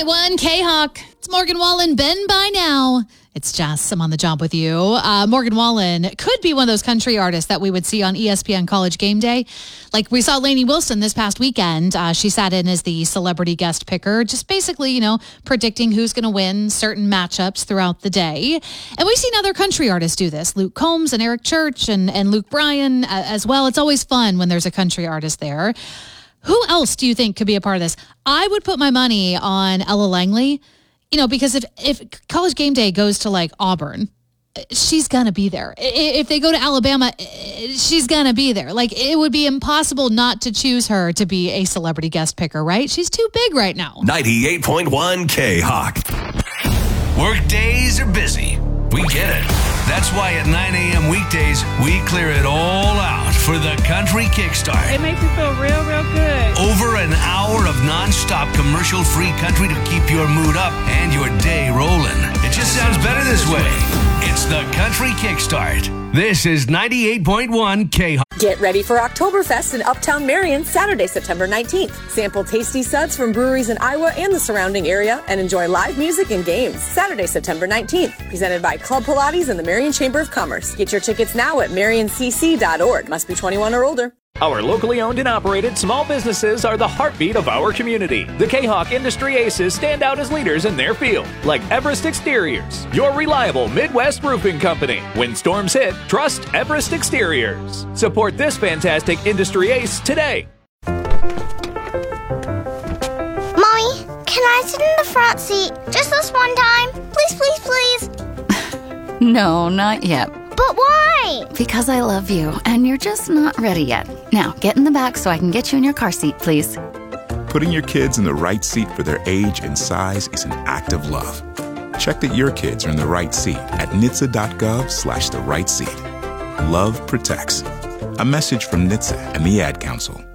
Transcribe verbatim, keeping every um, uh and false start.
point one K-Hawk. It's Morgan Wallen. Been by now. It's Jess. I'm on the job with you. Uh, Morgan Wallen could be one of those country artists that we would see on E S P N College Game Day. Like we saw Lainey Wilson this past weekend. Uh, she sat in as the celebrity guest picker, just basically, you know, predicting who's going to win certain matchups throughout the day. And we've seen other country artists do this. Luke Combs and Eric Church and, and Luke Bryan uh, as well. It's always fun when there's a country artist there. Who else do you think could be a part of this? I would put my money on Ella Langley. You know, because if, if College Game Day goes to like Auburn, she's going to be there. If they go to Alabama, she's going to be there. Like it would be impossible not to choose her to be a celebrity guest picker, right? She's too big right now. ninety-eight point one K-Hawk. Work days are busy. We get it. That's why at nine a.m. weekdays, we clear it all out for the Country Kickstart. It makes me feel real, real good. Over an hour of non-stop commercial-free country to keep your mood up and your day rolling. It just sounds better this way. It's the Country Kickstart. This is ninety-eight point one K-Hawk. Get ready for Oktoberfest in Uptown Marion, Saturday, September nineteenth. Sample tasty suds from breweries in Iowa and the surrounding area and enjoy live music and games. Saturday, September nineteenth. Presented by Club Pilates and the Marion Chamber of Commerce. Get your tickets now at marion c c dot org. Must be twenty-one or older. Our locally owned and operated small businesses are the heartbeat of our community. The K-Hawk Industry Aces stand out as leaders in their field, like Everest Exteriors, your reliable Midwest roofing company. When storms hit, trust Everest Exteriors. Support this fantastic industry ace today. Mommy, can I sit in the front seat just this one time? Please, please, please. No, not yet. But why? Because I love you, and you're just not ready yet. Now, get in the back so I can get you in your car seat, please. Putting your kids in the right seat for their age and size is an act of love. Check that your kids are in the right seat at N H T S A dot gov slash the right seat. Love protects. A message from N H T S A and the Ad Council.